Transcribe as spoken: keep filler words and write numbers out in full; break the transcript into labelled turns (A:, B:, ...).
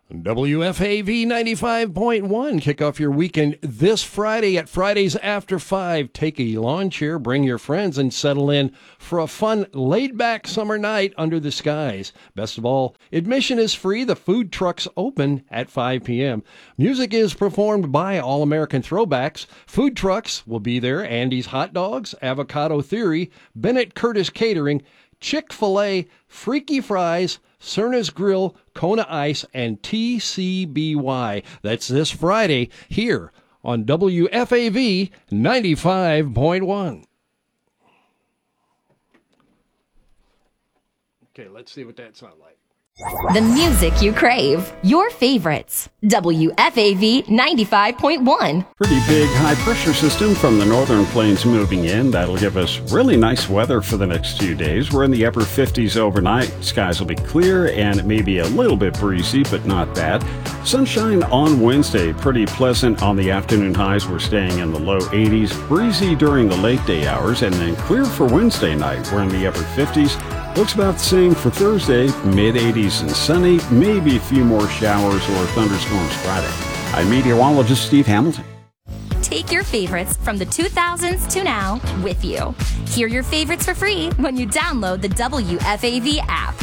A: W F A V ninety-five point one. Kick off your weekend this Friday at Fridays After five. Take a lawn chair, bring your friends, and settle in for a fun, laid-back summer night under the skies. Best of all, admission is free. The food trucks open at five p.m. Music is performed by All American Throwbacks. Food trucks will be there. Andy's Hot Dogs, Avocado Theory, Bennett Curtis Catering, Chick-fil-A, Freaky Fries, Cerna's Grill, Kona Ice, and T C B Y. That's this Friday here on W F A V ninety-five point one. Okay, let's see what that sounds like.
B: The music you crave. Your favorites. W F A V ninety-five point one.
C: Pretty big high-pressure system from the northern plains moving in. That'll give us really nice weather for the next few days. We're in the upper fifties overnight. Skies will be clear and it may be a little bit breezy, but not bad. Sunshine on Wednesday. Pretty pleasant on the afternoon highs. We're staying in the low eighties. Breezy during the late day hours, and then clear for Wednesday night. We're in the upper fifties. Looks about the same for Thursday, mid-eighties and sunny, maybe a few more showers or thunderstorms Friday. I'm meteorologist Steve Hamilton.
B: Take your favorites from the two thousands to now with you. Hear your favorites for free when you download the W F A V app.